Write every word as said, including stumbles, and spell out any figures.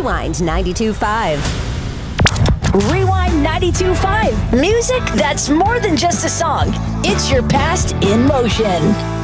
Rewind ninety-two point five. Rewind ninety-two point five. Music that's more than just a song. It's your past in motion.